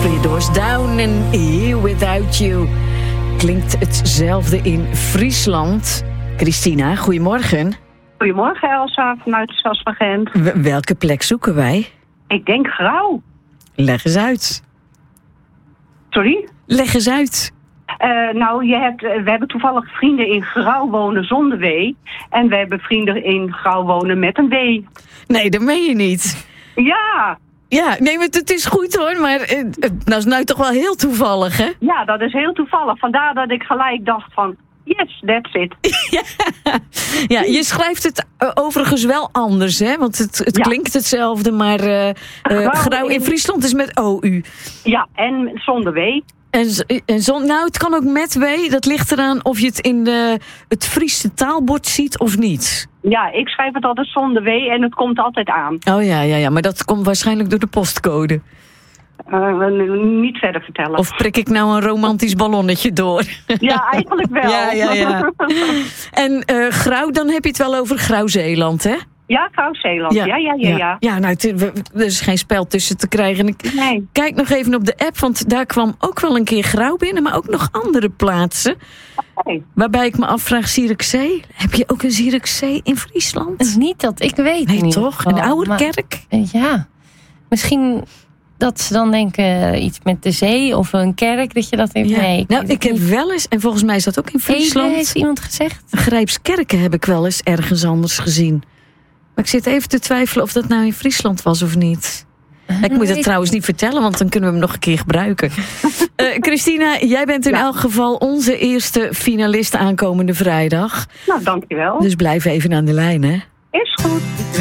Three Doors Down en Here Without You. Klinkt hetzelfde in Friesland. Christina, goedemorgen. Goedemorgen Elsa, vanuit de SAS van Gent. Welke plek zoeken wij? Ik denk Grauw. Leg eens uit. Sorry? Leg eens uit. We hebben toevallig vrienden in Grauw wonen zonder W. En we hebben vrienden in Grauw wonen met een W. Nee, dat meen je niet. Ja. Ja, nee, maar het is goed hoor, maar dat is nou toch wel heel toevallig, hè? Ja, dat is heel toevallig. Vandaar dat ik gelijk dacht van, yes, that's it. Ja, je schrijft het overigens wel anders, hè? Want het klinkt hetzelfde, maar Grauw in Friesland is met OU. Ja, en zonder W. Nou, het kan ook met W. Dat ligt eraan of je het in het Friese taalbord ziet of niet. Ja, ik schrijf het altijd zonder W en het komt altijd aan. Oh ja, maar dat komt waarschijnlijk door de postcode. Niet verder vertellen. Of prik ik nou een romantisch ballonnetje door? Ja, eigenlijk wel. Ja. En Grauw, dan heb je het wel over Grauw-Zeeland, hè? Ja, Grauw-Zeeland. Ja. Ja, nou, er is geen spel tussen te krijgen. Nee. Kijk nog even op de app, want daar kwam ook wel een keer Grauw binnen, maar ook nog andere plaatsen. Okay. Waarbij ik me afvraag, Zierikzee. Heb je ook een Zierikzee in Friesland? Dat is niet dat ik weet. Nee, toch? Een oude kerk? Ja. Misschien dat ze dan denken iets met de zee of een kerk, dat je dat heeft. Ja. Nee, ik heb wel eens, en volgens mij is dat ook in Friesland. Heeft iemand gezegd? Grijpskerken heb ik wel eens ergens anders gezien. Maar ik zit even te twijfelen of dat nou in Friesland was of niet. Ik moet het trouwens niet vertellen, want dan kunnen we hem nog een keer gebruiken. Christina, jij bent in elk geval onze eerste finalist aankomende vrijdag. Nou, dankjewel. Dus blijf even aan de lijn, hè? Is goed.